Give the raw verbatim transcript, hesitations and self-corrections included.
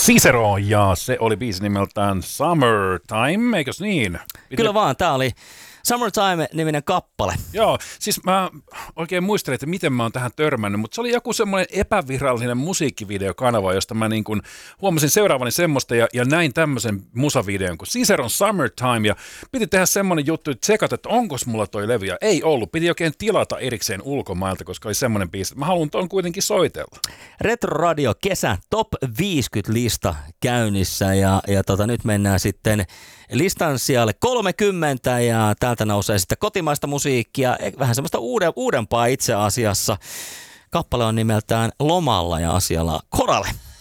Cicero, ja se oli biisi nimeltään Summertime, eikös niin? Piti... Kyllä vaan, tää oli Summertime-niminen kappale. Joo, siis mä oikein muistelin, että miten mä oon tähän törmännyt, mutta se oli joku semmoinen epävirallinen musiikkivideokanava, josta mä niin kuin huomasin seuraavani semmoista ja, ja näin tämmöisen musavideon kuin Ciceron Summertime, ja piti tehdä semmoinen juttu, että tsekata, että onko mulla toi levy, ja ei ollut. Piti oikein tilata erikseen ulkomailta, koska oli semmoinen biisi, että mä haluan ton kuitenkin soitella. Retro Radio kesä top viisikymmentä-lista käynnissä, ja, ja tota, nyt mennään sitten listan sijalle kolmekymmentä, ja täältä nousee sitten kotimaista musiikkia, vähän semmoista uuden, uudempaa itse asiassa. Kappale on nimeltään Lomalla ja asialla Korale.